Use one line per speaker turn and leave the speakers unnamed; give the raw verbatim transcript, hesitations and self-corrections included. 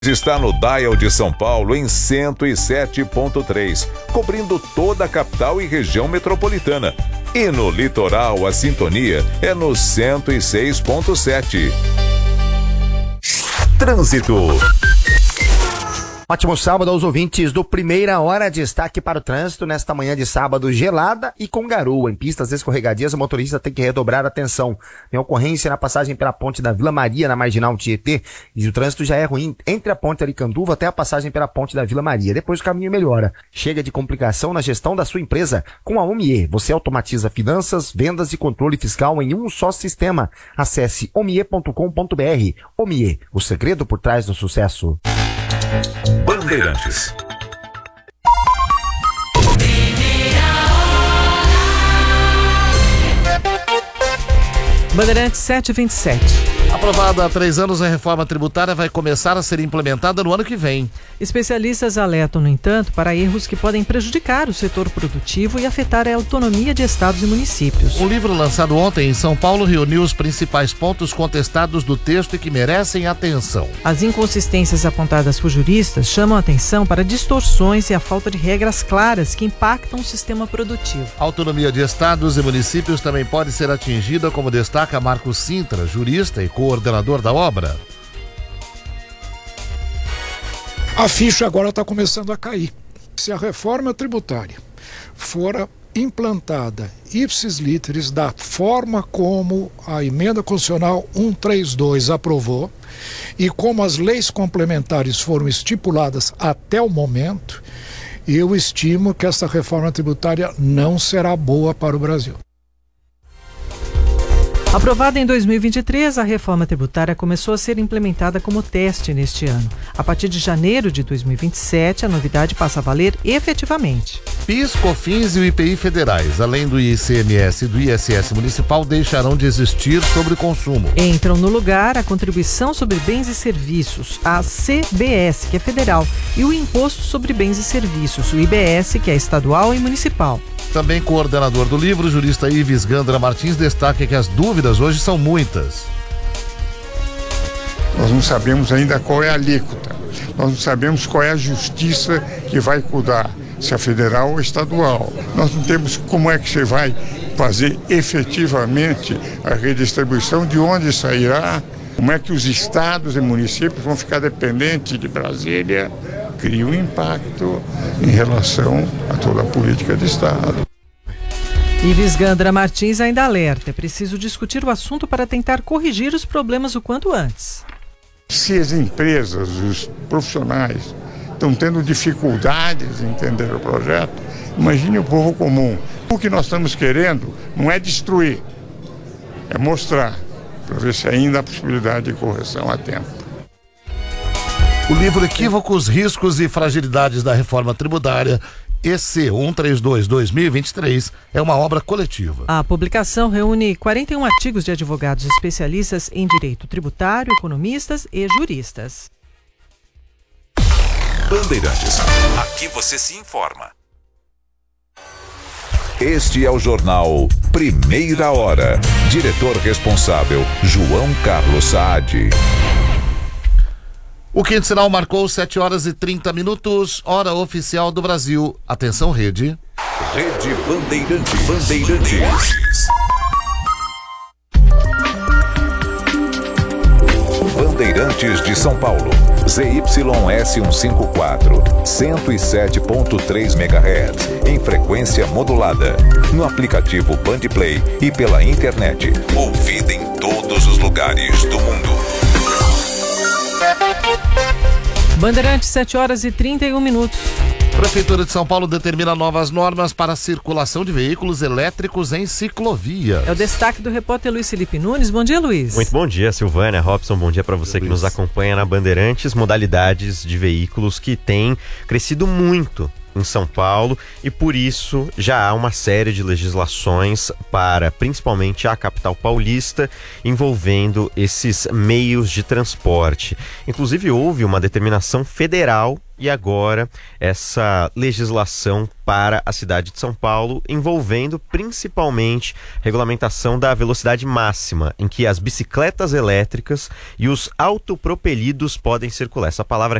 Está no Dial de São Paulo em cento e sete ponto três, cobrindo toda a capital e região metropolitana. E no litoral, a sintonia é no cento e seis ponto sete. Trânsito.
Ótimo sábado aos ouvintes do Primeira Hora. Destaque para o trânsito nesta manhã de sábado gelada e com garoa. Em pistas escorregadias, o motorista tem que redobrar a atenção. Tem ocorrência na passagem pela ponte da Vila Maria, na Marginal Tietê, e o trânsito já é ruim entre a ponte Aricanduva até a passagem pela ponte da Vila Maria. Depois o caminho melhora. Chega de complicação na gestão da sua empresa. Com a Omie, você automatiza finanças, vendas e controle fiscal em um só sistema. Acesse omie ponto com ponto br. Omie, o segredo por trás do sucesso.
Bandeirantes.
Bandeirantes sete e vinte e sete.
Aprovada há três anos, a reforma tributária vai começar a ser implementada no ano que vem.
Especialistas alertam, no entanto, para erros que podem prejudicar o setor produtivo e afetar a autonomia de estados e municípios.
Um livro lançado ontem em São Paulo reuniu os principais pontos contestados do texto e que merecem atenção.
As inconsistências apontadas por juristas chamam a atenção para distorções e a falta de regras claras que impactam o sistema produtivo.
A autonomia de estados e municípios também pode ser atingida, como destaca Marcos Sintra, jurista e coordenador da obra.
A ficha agora está começando a cair. Se a reforma tributária for implantada ipsis literis da forma como a emenda constitucional cento e trinta e dois aprovou e como as leis complementares foram estipuladas até o momento, eu estimo que essa reforma tributária não será boa para o Brasil.
Aprovada em dois mil e vinte e três, a reforma tributária começou a ser implementada como teste neste ano. A partir de janeiro de dois mil e vinte e sete, a novidade passa a valer efetivamente.
PIS, COFINS e o I P I federais, além do I C M S e do I S S municipal, deixarão de existir sobre consumo.
Entram no lugar a contribuição sobre bens e serviços, a C B S, que é federal, e o Imposto sobre Bens e Serviços, o I B S, que é estadual e municipal.
Também coordenador do livro, o jurista Ives Gandra Martins destaca que as dúvidas hoje são muitas.
Nós não sabemos ainda qual é a alíquota, nós não sabemos qual é a justiça que vai cuidar, se é federal ou estadual. Nós não temos como é que você vai fazer efetivamente a redistribuição, de onde sairá, como é que os estados e municípios vão ficar dependentes de Brasília. Cria um impacto em relação a toda a política de Estado.
Ives Gandra Martins ainda alerta, é preciso discutir o assunto para tentar corrigir os problemas o quanto antes.
Se as empresas, os profissionais, estão tendo dificuldades em entender o projeto, imagine o povo comum. O que nós estamos querendo não é destruir, é mostrar, para ver se ainda há possibilidade de correção a tempo.
O livro Equívocos, Riscos e Fragilidades da Reforma Tributária, E C cento e trinta e dois dois mil e vinte e três, é uma obra coletiva.
A publicação reúne quarenta e um artigos de advogados especialistas em direito tributário, economistas e juristas.
Bandeirantes. Aqui você se informa. Este é o jornal Primeira Hora. Diretor responsável, João Carlos Saad.
O quinto sinal marcou sete horas e trinta minutos, hora oficial do Brasil. Atenção, rede.
Rede Bandeirantes. Bandeirantes. Bandeirantes de São Paulo. Z Y S cento e cinquenta e quatro, cento e sete ponto três megahertz, em frequência modulada. No aplicativo Bandplay e pela internet. Ouvida em todos os lugares do mundo.
Bandeirantes, sete horas e trinta e um minutos.
Prefeitura de São Paulo determina novas normas para a circulação de veículos elétricos em ciclovias.
É o destaque do repórter Luiz Felipe Nunes. Bom dia, Luiz.
Muito bom dia, Silvânia, Robson. Bom dia para você que nos acompanha na Bandeirantes. Modalidades de veículos que têm crescido muito em São Paulo e por isso já há uma série de legislações para principalmente a capital paulista envolvendo esses meios de transporte. Inclusive houve uma determinação federal e agora essa legislação para a cidade de São Paulo, envolvendo principalmente regulamentação da velocidade máxima, em que as bicicletas elétricas e os autopropelidos podem circular. Essa palavra